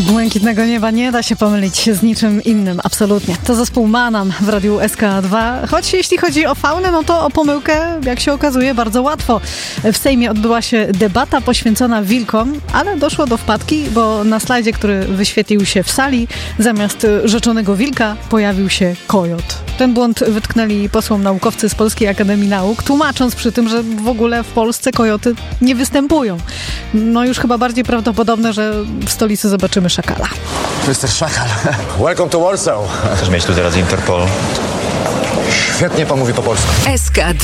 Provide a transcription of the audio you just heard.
Błękitnego nieba nie da się pomylić z niczym innym, absolutnie. To zespół Manam w radiu SK2, choć jeśli chodzi o faunę, no to o pomyłkę, jak się okazuje, bardzo łatwo. W Sejmie odbyła się debata poświęcona wilkom, ale doszło do wpadki, bo na slajdzie, który wyświetlił się w sali, zamiast rzeczonego wilka pojawił się kojot. Ten błąd wytknęli posłom naukowcy z Polskiej Akademii Nauk, tłumacząc przy tym, że w ogóle w Polsce kojoty nie występują. No już chyba bardziej prawdopodobne, że w stolicy zobaczymy szakala. Mr. Szakal. Welcome to Warsaw. Chcesz mieć tu teraz Interpol? Świetnie pan mówi po polsku. SK2